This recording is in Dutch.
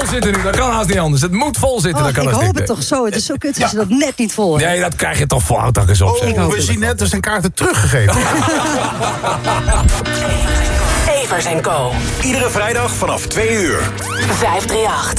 zitten nu, dat kan haast niet anders. Het moet vol zitten, dat kan ik haast hoop niet. het toch zo. Het is zo kut als je dat net niet vol hebt. Nee, dat krijg je toch vol. Houd dat eens op. zeg. We zien net dus zijn kaarten teruggegeven. Evers & Co. Iedere vrijdag vanaf 2 uur. 538.